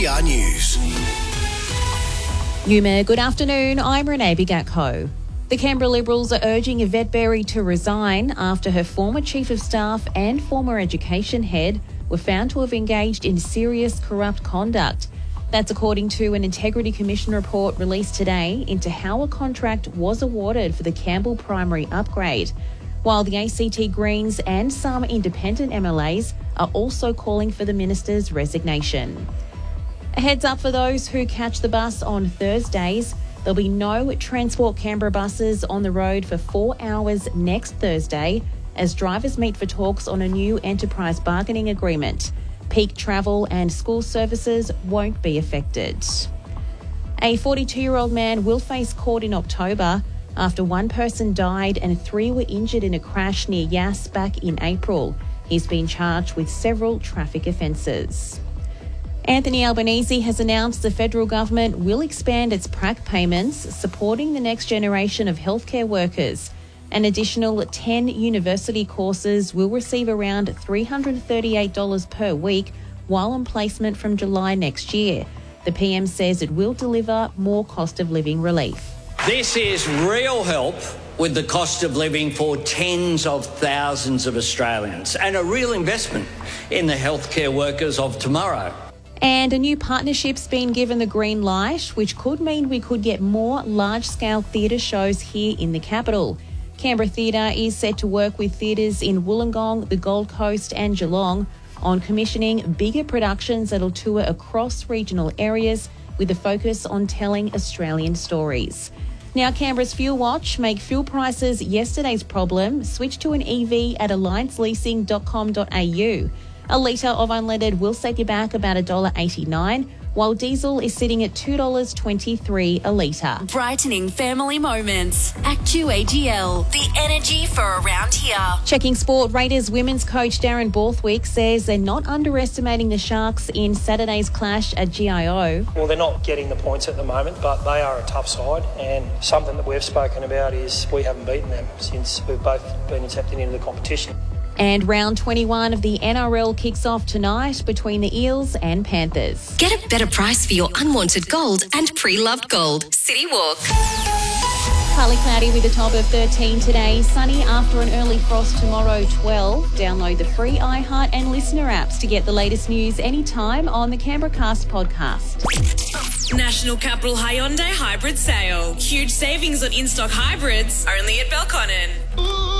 3CR News. Yuma, good afternoon. I'm Renee Bigatko. The Canberra Liberals are urging Yvette Berry to resign after her former Chief of Staff and former Education Head were found to have engaged in serious corrupt conduct. That's according to an Integrity Commission report released today into how a contract was awarded for the Campbell Primary upgrade, while the ACT Greens and some independent MLAs are also calling for the minister's resignation. A heads up for those who catch the bus on Thursdays. There'll be no Transport Canberra buses on the road for 4 hours next Thursday as drivers meet for talks on a new enterprise bargaining agreement. Peak travel and school services won't be affected. A 42-year-old man will face court in October after one person died and 3 were injured in a crash near Yass back in April. He's been charged with several traffic offences. Anthony Albanese has announced the federal government will expand its PRAC payments, supporting the next generation of healthcare workers. An additional 10 university courses will receive around $338 per week while on placement from July next year. The PM says it will deliver more cost of living relief. This is real help with the cost of living for tens of thousands of Australians and a real investment in the healthcare workers of tomorrow. And a new partnership's been given the green light, which could mean we could get more large-scale theatre shows here in the capital. Canberra Theatre is set to work with theatres in Wollongong, the Gold Coast and Geelong on commissioning bigger productions that'll tour across regional areas with a focus on telling Australian stories. Now, Canberra's Fuel Watch make fuel prices yesterday's problem. Switch to an EV at allianceleasing.com.au. A litre of unleaded will set you back about $1.89, while diesel is sitting at $2.23 a litre. Brightening family moments. Actu-AGL, the energy for around here. Checking sport, Raiders women's coach Darren Borthwick says they're not underestimating the Sharks in Saturday's clash at GIO. Well, they're not getting the points at the moment, but they are a tough side, and something that we've spoken about is we haven't beaten them since we've both been accepted into the competition. And round 21 of the NRL kicks off tonight between the Eels and Panthers. Get a better price for your unwanted gold and pre-loved gold. City Walk. Partly cloudy with a top of 13 today. Sunny after an early frost tomorrow, 12. Download the free iHeart and Listener apps to get the latest news anytime on the Canberra Cast podcast. National Capital Hyundai Hybrid Sale. Huge savings on in-stock hybrids only at Belconnen.